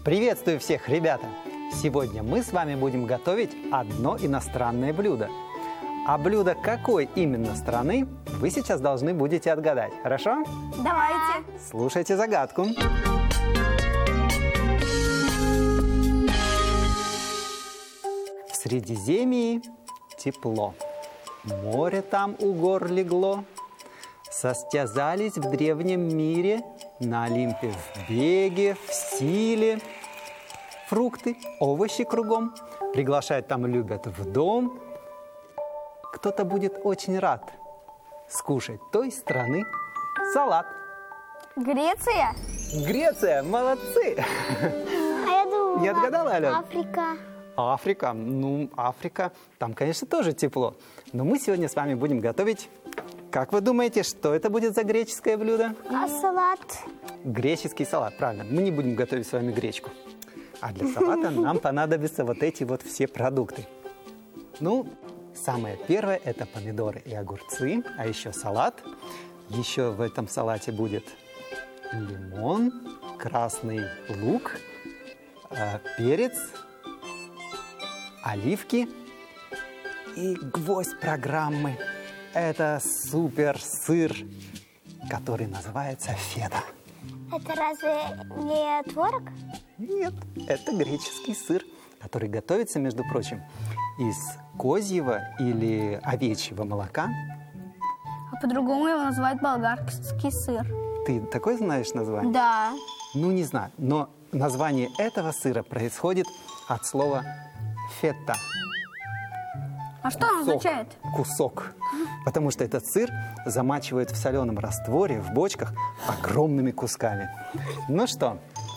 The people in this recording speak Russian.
Приветствую всех, ребята! Сегодня мы с вами будем готовить одно иностранное блюдо. А блюдо какой именно страны, вы сейчас должны будете отгадать. Хорошо? Давайте. Слушайте загадку. В Средиземье тепло, море там у гор легло. Состязались в древнем мире на Олимпе в беге, в силе. Фрукты, овощи кругом. Приглашать там любят в дом. Кто-то будет очень рад скушать той страны салат. Греция? Греция, молодцы! А я думала, Не отгадала, Алена? Африка. Африка, Африка, там, конечно, тоже тепло. Но мы сегодня с вами будем готовить, как вы думаете, что это будет за греческое блюдо? А салат? Греческий салат, правильно. Мы не будем готовить с вами гречку. А для салата нам понадобятся вот эти вот все продукты. Самое первое – это помидоры и огурцы, а еще салат. Еще в этом салате будет лимон, красный лук, перец, оливки и гвоздь программы. Это супер сыр, который называется фета. Это разве не творог? Нет, это греческий сыр, который готовится, между прочим, из козьего или овечьего молока. А по-другому его называют болгарский сыр. Ты такое знаешь название? Да. Не знаю, но название этого сыра происходит от слова фета. А что он означает? Кусок. Потому что этот сыр замачивают в соленом растворе в бочках огромными кусками. Ну что,